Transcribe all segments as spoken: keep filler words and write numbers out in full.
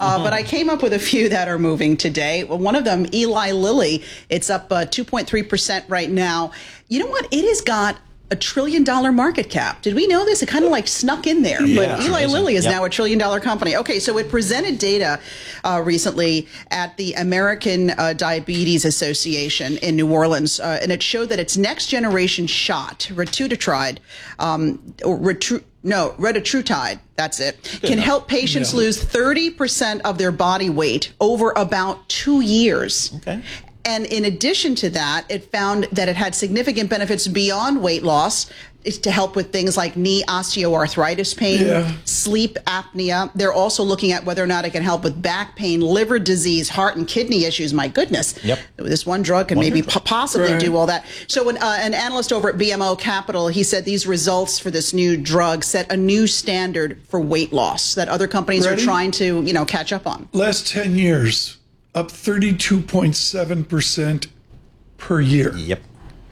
uh, but I came up with a few that are moving today. Well, one of them, Eli Lilly, it's up uh, two point three percent right now. You know what? It has got a trillion dollar market cap. Did we know this? It kind of like snuck in there. Yeah, but Eli Lilly is yep. now a trillion dollar company. Okay, so it presented data uh, recently at the American uh, Diabetes Association in New Orleans, uh, and it showed that its next generation shot, retatrutide, um, or retru- no, retatrutide, that's it, can enough. help patients Yeah. lose thirty percent of their body weight over about two years. Okay. And in addition to that, it found that it had significant benefits beyond weight loss. It's to help with things like knee osteoarthritis pain, Yeah. sleep apnea. They're also looking at whether or not it can help with back pain, liver disease, heart and kidney issues. My goodness. Yep. This one drug can One maybe drug. po- possibly Right. do all that. So when, uh, an analyst over at B M O Capital, he said these results for this new drug set a new standard for weight loss that other companies Ready? are trying to, you know, catch up on. Last ten years, up thirty-two point seven percent per year. Yep.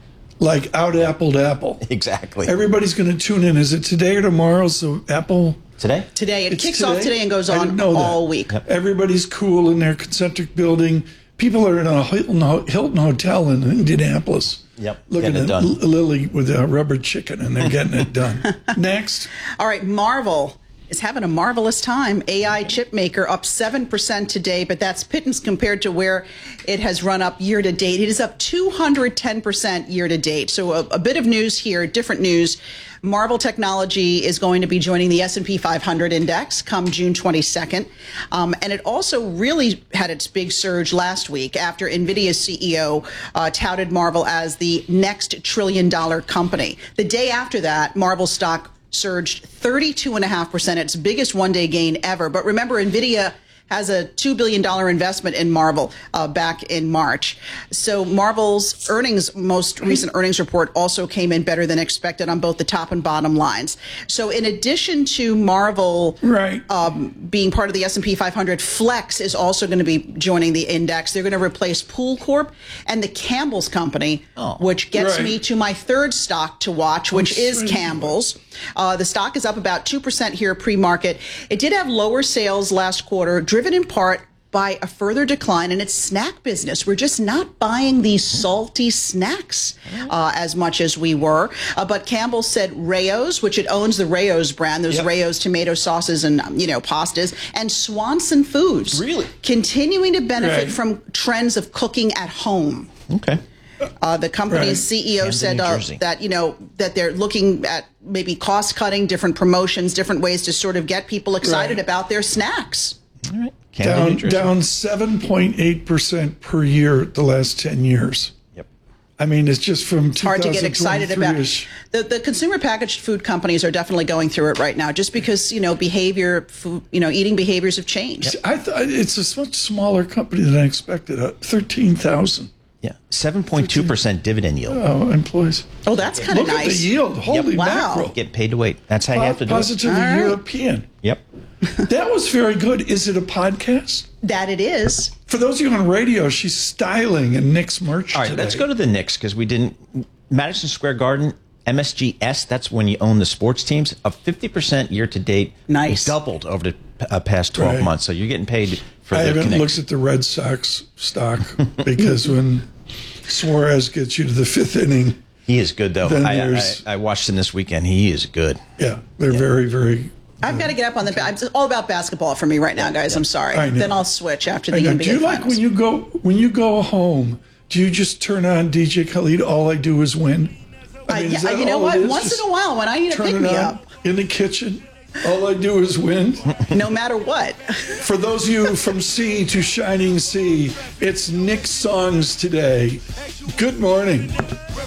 Like out apple to apple. Exactly. Everybody's going to tune in. Is it today or tomorrow? So Apple. Today? Today. It It's kicks off today and goes I on didn't know that. all week. Everybody's cool in their concentric building. People are in a Hilton, Hilton hotel in Indianapolis. Yep, Looking getting at it done. L- Lily with a rubber chicken, and they're getting it done. Next. All right, Marvel is having a marvelous time. A I chip maker up seven percent today, but that's pittance compared to where it has run up year to date. It is up two hundred ten percent year to date. So a, a bit of news here, different news. Marvel Technology is going to be joining the S and P five hundred index come June twenty-second. Um, and it also really had its big surge last week after NVIDIA's C E O uh, touted Marvel as the next trillion dollar company. The day after that, Marvel stock surged thirty-two point five percent, its biggest one-day gain ever. But remember, NVIDIA has a two billion dollars investment in Marvel uh, back in March. So Marvel's earnings, most recent earnings report also came in better than expected on both the top and bottom lines. So in addition to Marvel Right. um, being part of the S and P five hundred, Flex is also going to be joining the index. They're going to replace Pool Corp and the Campbell's Company, Oh. which gets Right. me to my third stock to watch, which is sorry. Campbell's. Uh, the stock is up about two percent here pre-market. It did have lower sales last quarter, driven in part by a further decline in its snack business. We're just not buying these salty snacks uh, as much as we were. Uh, but Campbell said Rayo's, which it owns the Rayo's brand, those Yep. Rayo's tomato sauces and, um, you know, pastas, and Swanson Foods. Really? Continuing to benefit Right. from trends of cooking at home. Okay. Uh, the company's Right. C E O Camden, said New uh, Jersey. that, you know, that they're looking at maybe cost cutting, different promotions, different ways to sort of get people excited Right. about their snacks. All right. Camden, New Down Jersey. down seven point eight percent per year the last ten years. Yep. I mean, it's just from It's hard to get excited about. twenty-three-ish. The, the consumer packaged food companies are definitely going through it right now, just because, you know, behavior, food, you know, eating behaviors have changed. I thought it's a much smaller company than I expected. Uh, thirteen thousand Yeah. seven point two percent dividend yield. oh, employees. Oh, that's kind of Look nice. at the yield. Holy Wow. mackerel. Get paid to wait. That's how you have to do it. Positively All right. European. Yep. That was very good. Is it a podcast? That it is. For those of you on radio, she's styling in Nick's merch All right, today. let's go to the Knicks because we didn't. Madison Square Garden, M S G S, that's when you own the sports teams, up fifty percent year to date. Nice. Doubled over the uh, past twelve Right. months. So you're getting paid for I the haven't connects. looked at the Red Sox stock because when Suarez gets you to the fifth inning, He is good, though. Then I, I, there's- I watched him this weekend. He is good. yeah, they're very, very. I've got to get up on the. ba- It's all about basketball for me right now, guys. I'm sorry. I know. Then I'll switch after the I know. N B A Do you like finals. when you go when you go home? Do you just turn on D J Khaled? All I do is win. I, mean, is yeah, that you know all what? it is? Once Just in a while, when I need a turn pick it me on up, in the kitchen. All I do is win. no matter what. For those of you from sea to shining sea, it's Nick's songs today. Good morning.